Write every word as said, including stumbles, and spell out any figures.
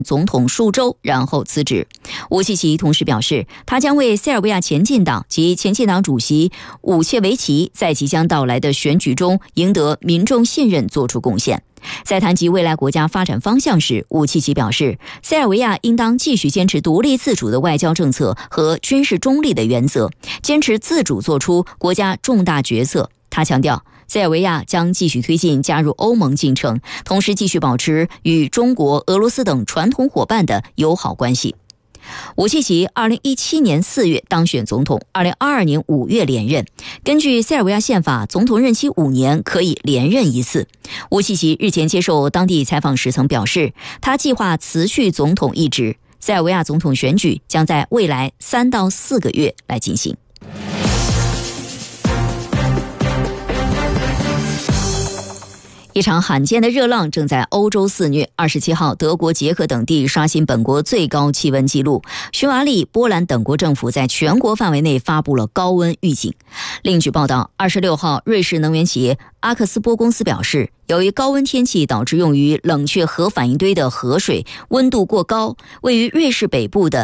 总统数周，然后辞职。武契奇同时表示，他将为塞尔维亚前进党及前进党主席武切维奇在即将到来的选举中赢得民众信任做出贡献。在谈及未来国家发展方向时，武契奇表示，塞尔维亚应当继续坚持独立自主的外交政策和军事中立的原则，坚持自主做出国家重大决策。他强调，塞尔维亚将继续推进加入欧盟进程，同时继续保持与中国、俄罗斯等传统伙伴的友好关系。武契奇二零一七年四月当选总统，二零二二年五月连任。根据塞尔维亚宪法，总统任期五年，可以连任一次。武契奇日前接受当地采访时曾表示，他计划辞去总统一职。塞尔维亚总统选举将在未来三到四个月来进行。一场罕见的热浪正在欧洲肆虐。二十七号，德国、捷克等地刷新本国最高气温纪录。匈牙利、波兰等国政府在全国范围内发布了高温预警。另据报道，二十六号，瑞士能源企业阿克斯波公司表示，由于高温天气导致用于冷却核反应堆的河水温度过高，位于瑞士北部的